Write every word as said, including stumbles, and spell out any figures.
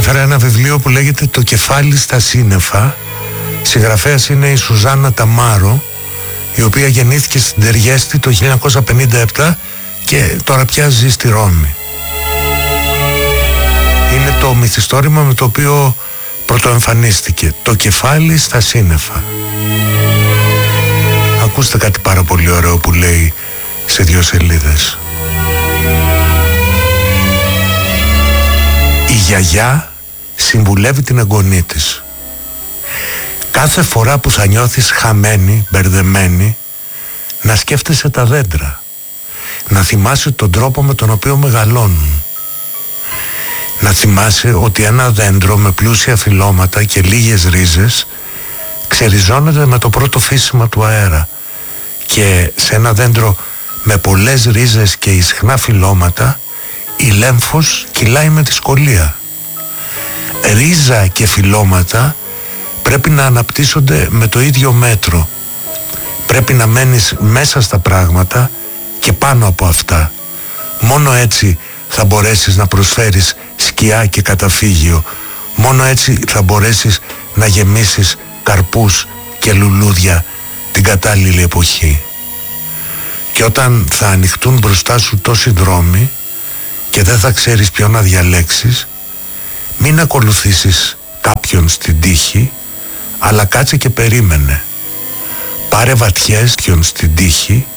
έφερα ένα βιβλίο που λέγεται «Το κεφάλι στα σύννεφα». Συγγραφέας είναι η Σουζάννα Ταμάρο, η οποία γεννήθηκε στην Τεριέστη το χίλια εννιακόσια πενήντα επτά και τώρα πια ζει στη Ρώμη. Είναι το μυθιστόρημα με το οποίο πρωτοεμφανίστηκε, «Το κεφάλι στα σύννεφα». Ακούστε κάτι πάρα πολύ ωραίο που λέει σε δύο σελίδες. Η γιαγιά συμβουλεύει την εγγονή της. Κάθε φορά που θα νιώθεις χαμένη, μπερδεμένη, να σκέφτεσαι τα δέντρα, να θυμάσαι τον τρόπο με τον οποίο μεγαλώνουν, να θυμάσαι ότι ένα δέντρο με πλούσια φυλλώματα και λίγες ρίζες ξεριζώνεται με το πρώτο φύσιμα του αέρα, και σε ένα δέντρο με πολλές ρίζες και ισχνά φυλλώματα η λέμφος κυλάει με δυσκολία. Ρίζα και φυλλώματα πρέπει να αναπτύσσονται με το ίδιο μέτρο. Πρέπει να μένεις μέσα στα πράγματα και πάνω από αυτά. Μόνο έτσι θα μπορέσεις να προσφέρεις σκιά και καταφύγιο. Μόνο έτσι θα μπορέσεις να γεμίσεις καρπούς και λουλούδια την κατάλληλη εποχή. Και όταν θα ανοιχτούν μπροστά σου τόσοι δρόμοι και δεν θα ξέρεις ποιον να διαλέξεις, μην ακολουθήσεις κάποιον στην τύχη, αλλά κάτσε και περίμενε. Πάρε βαθιές ποιον στην τύχη